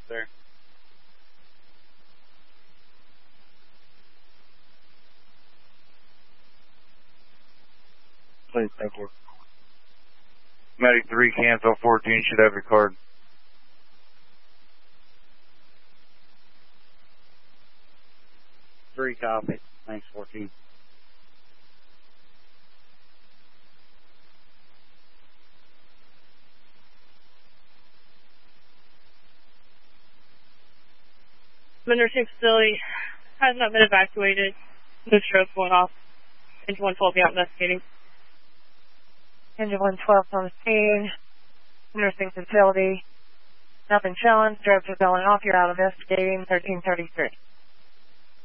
sir. Please, thank you. Medic 3, cancel. 14 should have your card. Three copy. Thanks, 14. The nursing facility has not been evacuated. No stroke going off. Engine 112 be out investigating. Engine 112 on the scene. Nursing facility. Nothing challenged. Drugs are going off. You're out investigating. 1333.